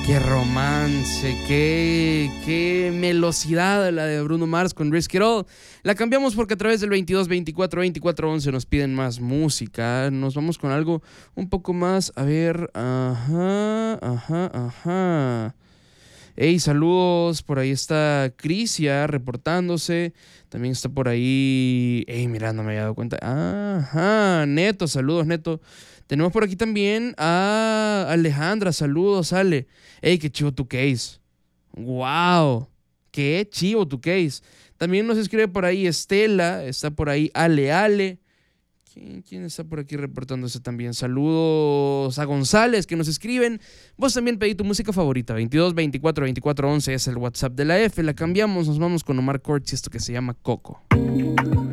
Qué romance, qué melosidad la de Bruno Mars con Risk It All. La cambiamos porque a través del 22 24 24 11 nos piden más música. Nos vamos con algo un poco más, a ver, ajá. Hey, saludos, por ahí está Crisia reportándose. También está por ahí, hey, mira, no me había dado cuenta. Ajá, Neto, saludos, Neto. Tenemos por aquí también a Alejandra, saludos, Ale. Hey, qué chivo tu case. Wow, qué chivo tu case. También nos escribe por ahí Estela, está por ahí Ale. ¿Quién está por aquí reportándose también? Saludos a González que nos escriben. Vos también pedí tu música favorita. 22 24 24 11 es el WhatsApp de la F. La cambiamos, nos vamos con Omar Courtz y esto que se llama Coco.